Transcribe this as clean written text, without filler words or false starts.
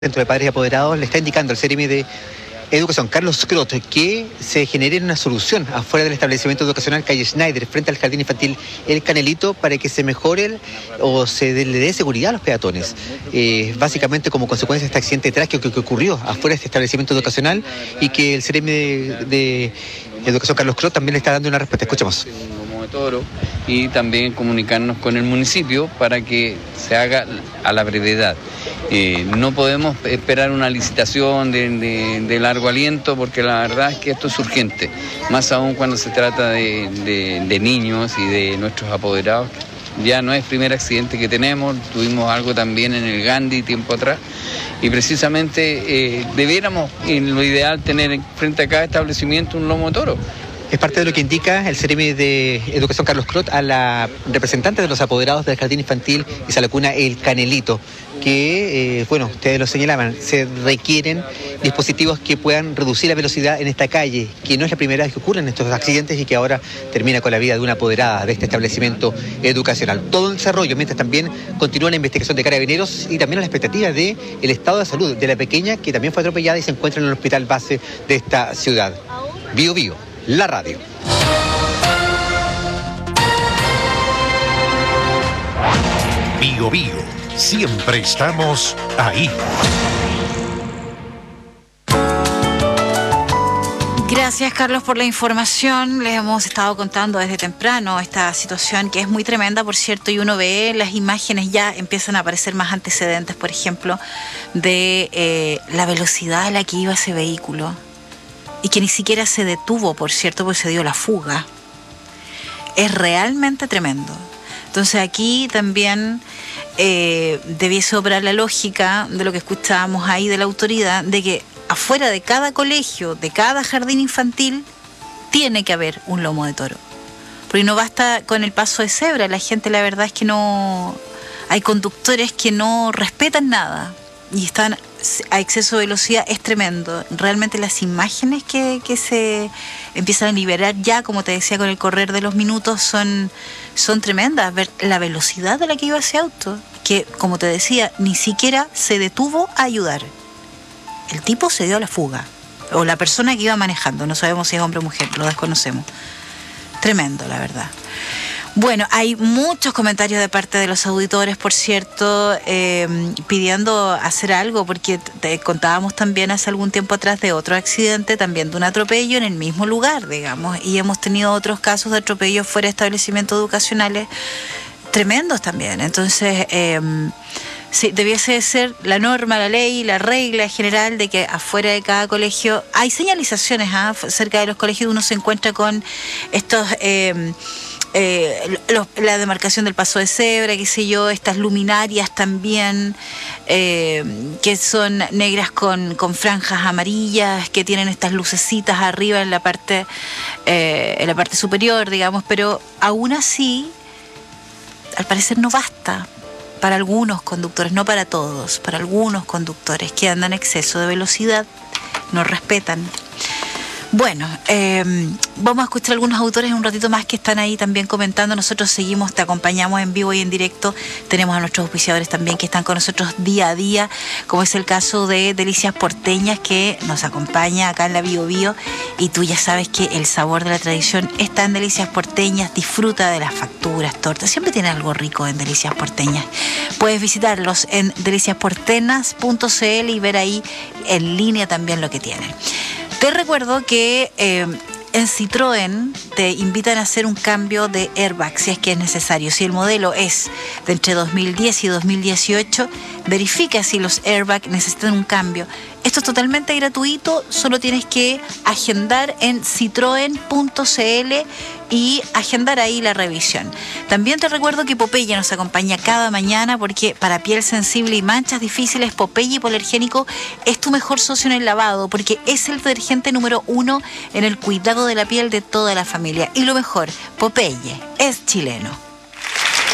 Centro de Padres y Apoderados le está indicando al CEREMI de Educación, Carlos Crot, que se genere una solución afuera del establecimiento educacional calle Schneider, frente al jardín infantil El Canelito, para que se mejore o le dé seguridad a los peatones. Básicamente como consecuencia de este accidente trágico que ocurrió afuera de este establecimiento educacional, y que el CEREMI de Educación, Carlos Crot, también le está dando una respuesta. Escuchamos. Toro, y también comunicarnos con el municipio para que se haga a la brevedad. No podemos esperar una licitación de largo aliento, porque la verdad es que esto es urgente, más aún cuando se trata de niños y de nuestros apoderados. Ya no es el primer accidente que tenemos, tuvimos algo también en el Gandhi tiempo atrás, y precisamente debiéramos, en lo ideal, tener frente a cada establecimiento un lomo de toro. Es parte de lo que indica el CEREMI de Educación, Carlos Crot, a la representante de los apoderados del Jardín Infantil y Salacuna El Canelito, que, ustedes lo señalaban, se requieren dispositivos que puedan reducir la velocidad en esta calle, que no es la primera vez que ocurren estos accidentes y que ahora termina con la vida de una apoderada de este establecimiento educacional. Todo el desarrollo, mientras también continúa la investigación de Carabineros y también la expectativa del estado de salud de la pequeña, que también fue atropellada y se encuentra en el hospital base de esta ciudad. Bio Bio, la radio. Bio Bio, siempre estamos ahí. Gracias, Carlos, por la información. Les hemos estado contando desde temprano esta situación, que es muy tremenda, por cierto, y uno ve las imágenes, ya empiezan a aparecer más antecedentes, por ejemplo, de la velocidad a la que iba ese vehículo, y que ni siquiera se detuvo, por cierto, porque se dio la fuga. Es realmente tremendo. Entonces aquí también debiese obrar la lógica de lo que escuchábamos ahí de la autoridad, de que afuera de cada colegio, de cada jardín infantil, tiene que haber un lomo de toro. Porque no basta con el paso de cebra. La gente, la verdad es que no... Hay conductores que no respetan nada y están a exceso de velocidad. Es tremendo. Realmente las imágenes que se empiezan a liberar ya, como te decía, con el correr de los minutos, son tremendas. Ver la velocidad de la que iba ese auto, que, como te decía, ni siquiera se detuvo a ayudar. El tipo se dio a la fuga, o la persona que iba manejando, no sabemos si es hombre o mujer, lo desconocemos. Tremendo, la verdad. Bueno, hay muchos comentarios de parte de los auditores, por cierto, pidiendo hacer algo, porque te contábamos también hace algún tiempo atrás de otro accidente, también de un atropello en el mismo lugar, digamos, y hemos tenido otros casos de atropellos fuera de establecimientos educacionales tremendos también. Entonces, sí, debiese ser la norma, la ley, la regla general de que afuera de cada colegio hay señalizaciones, cerca de los colegios uno se encuentra con estos... la demarcación del paso de cebra, qué sé yo, estas luminarias también, que son negras con franjas amarillas, que tienen estas lucecitas arriba en la parte superior, digamos, pero aún así, al parecer no basta para algunos conductores, no para todos, para algunos conductores que andan a exceso de velocidad, no respetan. Bueno, vamos a escuchar a algunos autores un ratito más que están ahí también comentando. Nosotros seguimos, te acompañamos en vivo y en directo. Tenemos a nuestros auspiciadores también que están con nosotros día a día, como es el caso de Delicias Porteñas, que nos acompaña acá en la Bio Bio. Y tú ya sabes que el sabor de la tradición está en Delicias Porteñas. Disfruta de las facturas, tortas. Siempre tiene algo rico en Delicias Porteñas. Puedes visitarlos en deliciasportenas.cl y ver ahí en línea también lo que tienen. Te recuerdo que en Citroën te invitan a hacer un cambio de airbag si es que es necesario. Si el modelo es de entre 2010 y 2018, verifica si los airbags necesitan un cambio. Esto es totalmente gratuito, solo tienes que agendar en citroen.cl y agendar ahí la revisión. También te recuerdo que Popeye nos acompaña cada mañana, porque para piel sensible y manchas difíciles, Popeye Hipoalergénico es tu mejor socio en el lavado, porque es el detergente número 1 en el cuidado de la piel de toda la familia. Y lo mejor, Popeye es chileno.